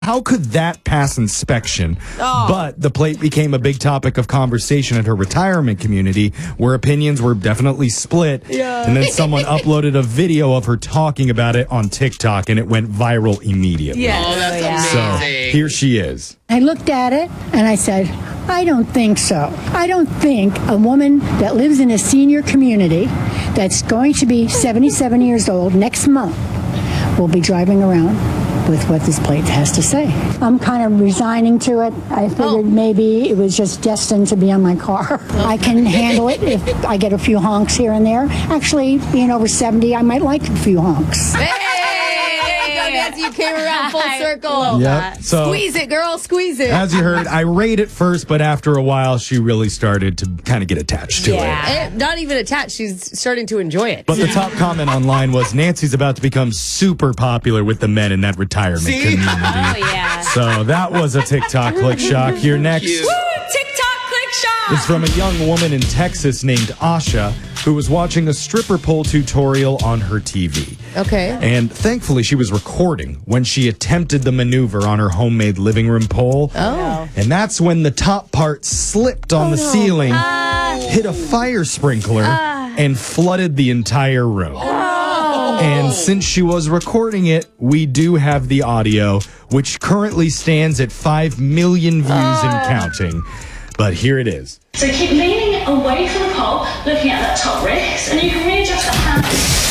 How could that pass inspection? But the plate became a big topic of conversation at her retirement community, where opinions were definitely split. Yeah. And then someone uploaded a video of her talking about it on TikTok, and it went viral immediately. Yeah. Oh, that's amazing. So here she is. I looked at it and I said, I don't think so. I don't think a woman that lives in a senior community that's going to be 77 years old next month will be driving around with what this plate has to say. I'm kind of resigning to it. I figured maybe it was just destined to be on my car. I can handle it if I get a few honks here and there. Actually, being over 70, I might like a few honks. You came around full circle. Yep. So, squeeze it, girl. Squeeze it. as you heard, I irate at first, but after a while, she really started to kind of get attached to it. Not even attached. She's starting to enjoy it. But the top comment online was, Nancy's about to become super popular with the men in that retirement community. Oh, yeah. So that was a TikTok click shock. Here next. Woo, TikTok click shock. It's from a young woman in Texas named Asha, who was watching a stripper pole tutorial on her TV. Okay. And thankfully, she was recording when she attempted the maneuver on her homemade living room pole. Oh. And that's when the top part slipped on the ceiling, hit a fire sprinkler, and flooded the entire room. And since she was recording it, we do have the audio, which currently stands at 5 million views and counting. But here it is. So keep leaning away from the pole, looking at that top wrist, and you can readjust that hand.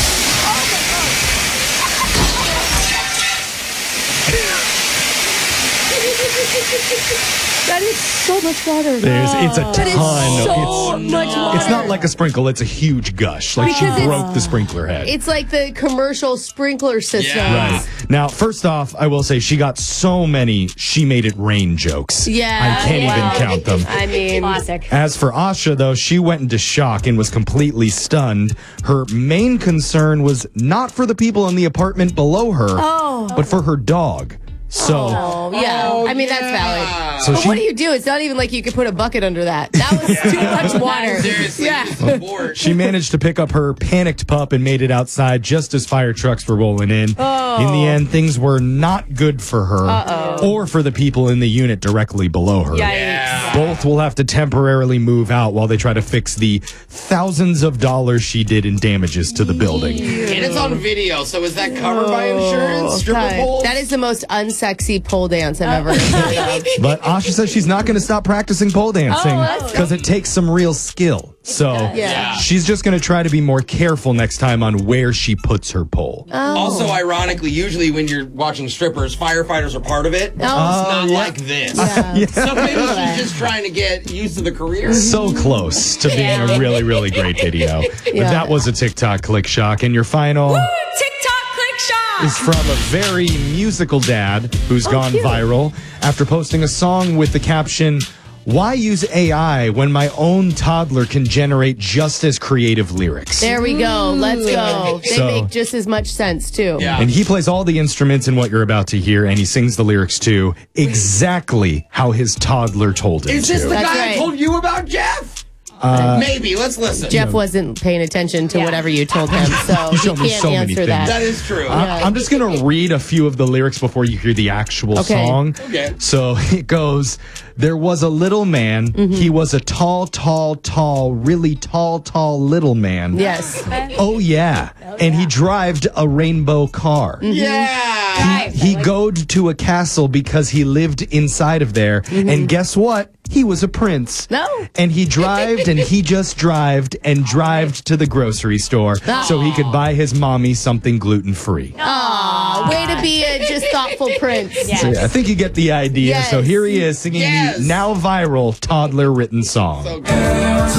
That is so much water. It's a ton. That is so much water. It's not like a sprinkle, it's a huge gush. Like Because she broke the sprinkler head. It's like the commercial sprinkler system. Yeah. Right. Now, first off, I will say she got so many she made it rain jokes. Yeah. I can't even count them. I mean, Classic. As for Asha, though, she went into shock and was completely stunned. Her main concern was not for the people in the apartment below her, but for her dog. So, I mean, that's valid. So But she- what do you do? It's not even like you could put a bucket under that. That was too much water. Seriously, Yeah. support. she managed to pick up her panicked pup and made it outside just as fire trucks were rolling in. In the end, things were not good for her or for the people in the unit directly below her. Yikes. Both will have to temporarily move out while they try to fix the thousands of dollars she did in damages to the building. And it's on video, so is that covered by insurance? Stripper God. poles? That is the most unsexy pole dance I've ever heard of. But Asha says she's not going to stop practicing pole dancing that's because it takes some real skill. So Yeah. she's just going to try to be more careful next time on where she puts her pole. Also, ironically, usually when you're watching strippers, firefighters are part of it. It's not like this. So maybe she's just trying to get used to the career. So close to being a really, really great video. But that was a TikTok click shock. And your final TikTok click shock. is from a very musical dad who's gone viral after posting a song with the caption, "Why use AI when my own toddler can generate just as creative lyrics?" There we go. Let's go. They So- make just as much sense, too. Yeah. And he plays all the instruments in what you're about to hear, and he sings the lyrics too, exactly how his toddler told him Is this to. the That's guy right. I told you about, Jeff? Maybe. Let's listen. Jeff wasn't paying attention to whatever you told him, so he showed me can't so many answer things. that. That is true. I'm just going to read a few of the lyrics before you hear the actual Okay. song. Okay. So it goes, there was a little man. He was a tall, really tall little man. Yes. Oh, yeah. And he drived a rainbow car. Yeah. He goed to a castle because he lived inside of there. And guess what? He was a prince. No. And he drived and he just drived and drived to the grocery store so he could buy his mommy something gluten-free. Aw, way to be a just thoughtful prince. So, yeah, I think you get the idea. Yes. So here he is singing Yes. the now viral toddler written song. So good.